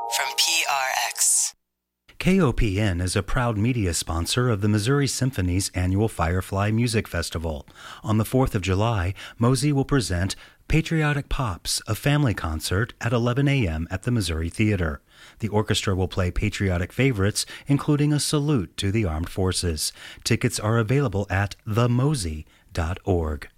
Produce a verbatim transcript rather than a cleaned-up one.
from P R X. K O P N is a proud media sponsor of the Missouri Symphony's annual Firefly Music Festival. On the fourth of July, Mosey will present Patriotic Pops, a family concert at eleven a.m. at the Missouri Theater. The orchestra will play patriotic favorites, including a salute to the armed forces. Tickets are available at the mosey dot org.